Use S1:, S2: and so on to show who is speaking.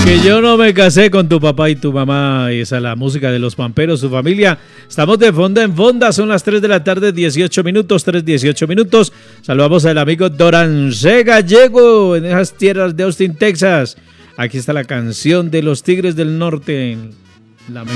S1: Que yo no me casé con tu papá y tu mamá. Y esa es la música de los Pamperos, su familia. Estamos de fonda en fonda. Son las 3 de la tarde, 18 minutos. 3:18 minutos. Saludamos al amigo Dorancé Gallego en esas tierras de Austin, Texas. Aquí está la canción de los Tigres del Norte. La